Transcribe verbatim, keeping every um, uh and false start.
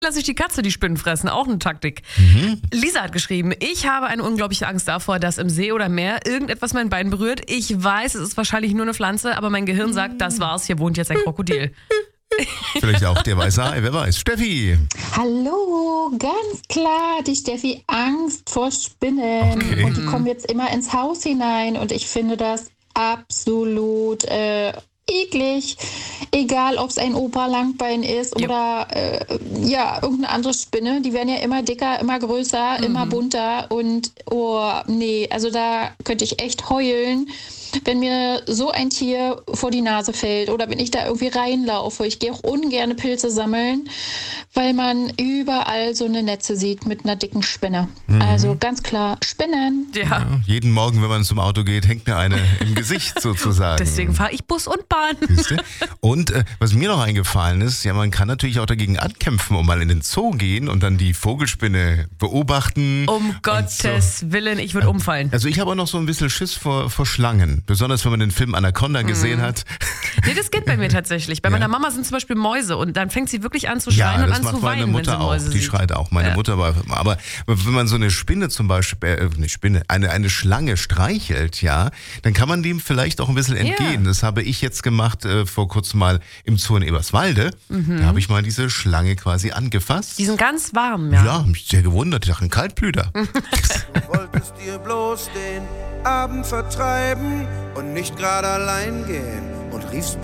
lasse ich die Katze die Spinnen fressen, auch eine Taktik. Mhm. Lisa hat geschrieben, ich habe eine unglaubliche Angst davor, dass im See oder Meer irgendetwas mein Bein berührt. Ich weiß, es ist wahrscheinlich nur eine Pflanze, aber mein Gehirn sagt, das war's, hier wohnt jetzt ein Krokodil. Vielleicht auch der weiße Hai, wer weiß. Steffi. Hallo, ganz klar, die Steffi, Angst vor Spinnen. Okay. Und die kommen jetzt immer ins Haus hinein und ich finde das absolut äh, eklig. Egal, ob es ein Opa-Langbein ist Ja. oder äh, ja, irgendeine andere Spinne. Die werden ja immer dicker, immer größer, Mhm. immer bunter und oh, nee, also da könnte ich echt heulen, wenn mir so ein Tier vor die Nase fällt oder wenn ich da irgendwie reinlaufe. Ich gehe auch ungern Pilze sammeln, weil man überall so eine Netze sieht mit einer dicken Spinne. Mhm. Also ganz klar, Spinnen. Ja, Ja, jeden Morgen, wenn man zum Auto geht, hängt mir eine im Gesicht sozusagen. deswegen fahre ich Bus und Bahn. Siehste? Und äh, was mir noch eingefallen ist, ja, man kann natürlich auch dagegen ankämpfen und mal in den Zoo gehen und dann die Vogelspinne beobachten. Um und Gottes so. Willen, ich würde umfallen. Also ich habe auch noch so ein bisschen Schiss vor, vor Schlangen. Besonders wenn man den Film Anaconda gesehen hat. Nee, das geht bei mir tatsächlich. Bei Ja. meiner Mama sind zum Beispiel Mäuse und dann fängt sie wirklich an zu Ja, schreien und das an macht zu meine weinen, wenn Mutter sie auch. Mäuse Die sieht. schreit auch. Meine Ja. Mutter war. Aber wenn man so eine Spinne zum Beispiel, äh, eine Spinne, eine, eine Schlange streichelt, ja, dann kann man dem vielleicht auch ein bisschen entgehen. Ja. Das habe ich jetzt gemacht äh, vor kurzem mal im Zoo in Eberswalde. Da habe ich mal diese Schlange quasi angefasst. Die sind ganz warm, ja. Ja, mich sehr gewundert. Ich dachte, ein Kaltblüter. Du wolltest dir bloß den Abend vertreiben und nicht gerade allein gehen und riefst